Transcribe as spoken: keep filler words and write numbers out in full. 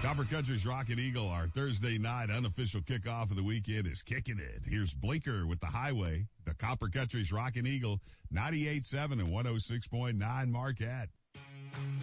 Copper Country's Rockin' Eagle, our Thursday night unofficial kickoff of the weekend is kicking it. Here's Blinker with the Highway. The Copper Country's Rockin' Eagle, ninety-eight point seven and one oh six point nine Marquette.